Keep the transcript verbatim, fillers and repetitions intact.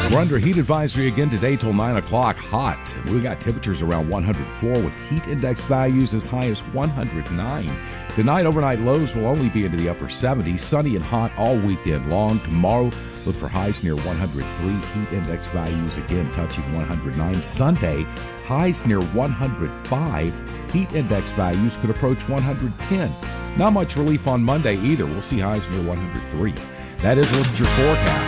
We're under heat advisory again today till nine o'clock. Hot. We got temperatures around one hundred four with heat index values as high as one hundred nine. Tonight, overnight lows will only be into the upper seventies. Sunny and hot all weekend long. Tomorrow, look for highs near one hundred three. Heat index values again touching one hundred nine. Sunday, highs near one hundred five. Heat index values could approach one hundred ten. Not much relief on Monday either. We'll see highs near one hundred three. That is a look at your forecast.